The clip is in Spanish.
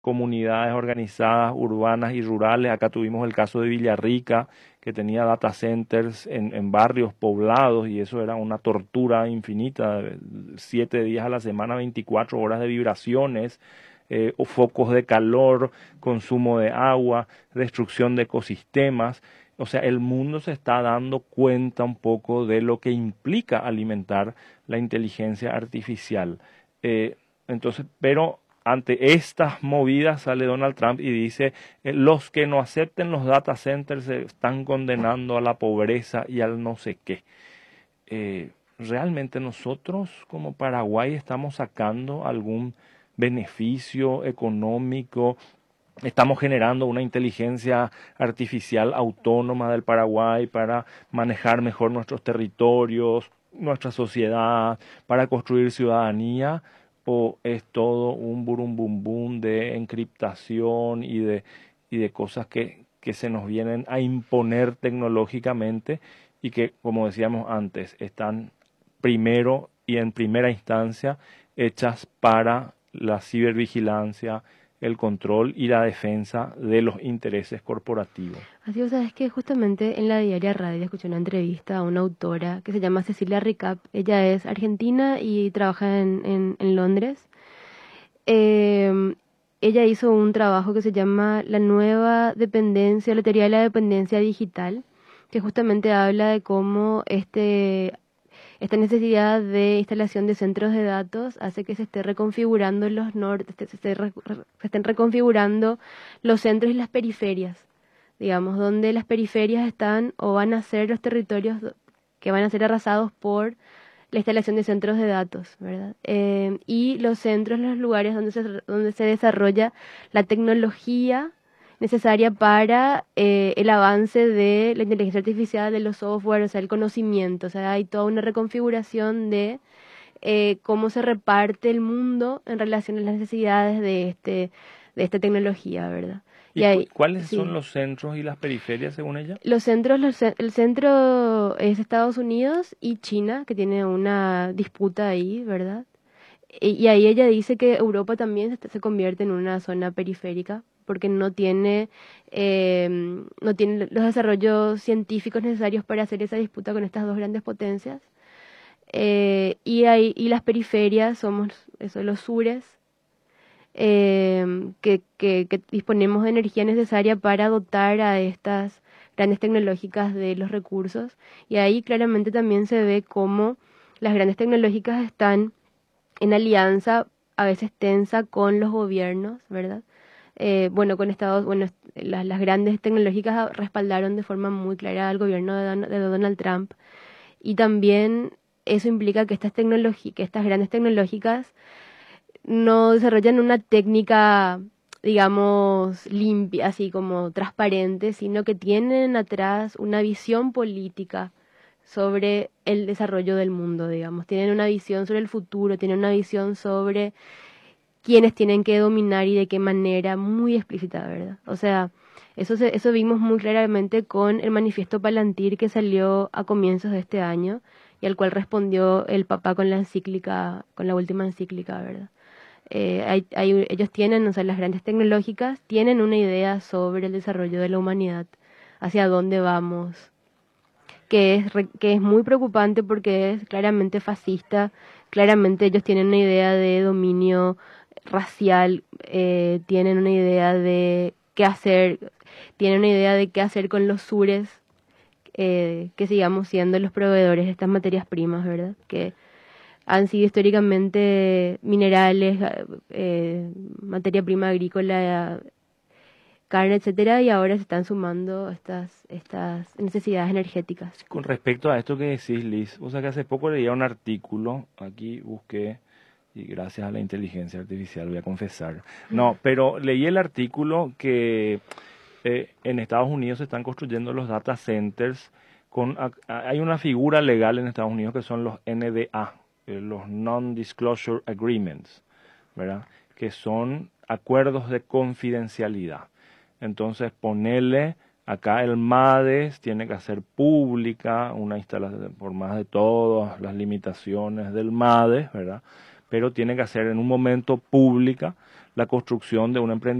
comunidades organizadas, urbanas y rurales. Acá tuvimos el caso de Villarrica, que tenía data centers en barrios poblados y eso era una tortura infinita, 7 días a la semana, 24 horas de vibraciones, o focos de calor, consumo de agua, destrucción de ecosistemas. O sea, el mundo se está dando cuenta un poco de lo que implica alimentar la inteligencia artificial. Entonces, pero ante estas movidas sale Donald Trump y dice, los que no acepten los data centers se están condenando a la pobreza y al no sé qué. ¿Realmente nosotros como Paraguay estamos sacando algún beneficio económico? Estamos generando una inteligencia artificial autónoma del Paraguay para manejar mejor nuestros territorios, nuestra sociedad, para construir ciudadanía, o es todo un burum bum bum de encriptación y de cosas que se nos vienen a imponer tecnológicamente y que, como decíamos antes, están primero y en primera instancia hechas para la cibervigilancia, el control y la defensa de los intereses corporativos. Así, o sea, es que justamente en la Diaria Radio escuché una entrevista a una autora que se llama Cecilia Ricap. Ella es argentina y trabaja en Londres. Eh, Ella hizo un trabajo que se llama La nueva dependencia, la teoría de la dependencia digital, que justamente habla de cómo esta necesidad de instalación de centros de datos hace que se esté reconfigurando se estén reconfigurando los centros y las periferias, digamos, donde las periferias están o van a ser los territorios que van a ser arrasados por la instalación de centros de datos, ¿verdad? Y los centros, los lugares donde se desarrolla la tecnología necesaria para el avance de la inteligencia artificial, de los software, o sea, el conocimiento. O sea, hay toda una reconfiguración de cómo se reparte el mundo en relación a las necesidades de esta tecnología, ¿verdad? ¿Y Y ahí, cuáles son sí. los centros y las periferias según ella? El centro es Estados Unidos y China, que tiene una disputa ahí, ¿verdad? Y ahí ella dice que Europa también se convierte en una zona periférica porque no tiene los desarrollos científicos necesarios para hacer esa disputa con estas dos grandes potencias. Y las periferias somos eso, los sures, que disponemos de energía necesaria para dotar a estas grandes tecnológicas de los recursos. Y ahí claramente también se ve cómo las grandes tecnológicas están en alianza, a veces tensa, con los gobiernos, ¿verdad? Bueno, las grandes tecnológicas respaldaron de forma muy clara al gobierno de Donald Trump. Y también eso implica que que estas grandes tecnológicas no desarrollan una técnica, digamos, limpia, así como transparente, sino que tienen atrás una visión política sobre el desarrollo del mundo, digamos. Tienen una visión sobre el futuro, tienen una visión sobre quiénes tienen que dominar y de qué manera, muy explícita, ¿verdad? O sea, eso vimos muy claramente con el manifiesto Palantir que salió a comienzos de este año y al cual respondió el Papa con la encíclica, con la última encíclica, ¿verdad? Ellos tienen, o sea, las grandes tecnológicas tienen una idea sobre el desarrollo de la humanidad, hacia dónde vamos, que es muy preocupante porque es claramente fascista, claramente ellos tienen una idea de dominio racial, tienen una idea de qué hacer, tienen una idea de qué hacer con los sures, que sigamos siendo los proveedores de estas materias primas, ¿verdad? Que han sido históricamente minerales, materia prima agrícola, carne, etcétera, y ahora se están sumando estas necesidades energéticas. Con respecto a esto que decís, Liz, o sea que hace poco leía un artículo, aquí busqué, y gracias a la inteligencia artificial voy a confesar. No, pero leí el artículo que en Estados Unidos se están construyendo los data centers hay una figura legal en Estados Unidos que son los NDA, los Non-Disclosure Agreements, ¿verdad? Que son acuerdos de confidencialidad. Entonces, ponele acá el MADES tiene que hacer pública una instalación por más de todas las limitaciones del MADES, ¿verdad? pero tiene que hacer en un momento pública la construcción de un emprendimiento